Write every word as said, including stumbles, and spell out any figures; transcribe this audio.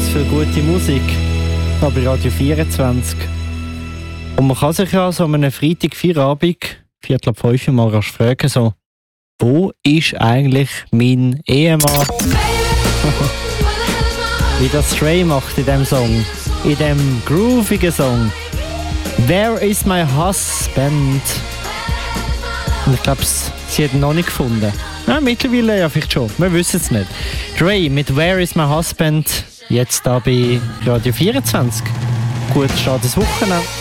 ganz viel gute Musik. Da bei Radio vierundzwanzig. Und man kann sich ja so an einem Freitag, Feierabend, Viertel ab fünf mal rasch fragen, so, wo ist eigentlich mein Ehemann? Wie das Stray macht in diesem Song. In diesem groovigen Song. Where is my husband? Und ich glaube, sie hat ihn noch nicht gefunden. Ja, mittlerweile ja vielleicht schon. Wir wissen es nicht. Dre mit Where is my husband? Jetzt da bei Radio vierundzwanzig. Gut, starkes Wochenende.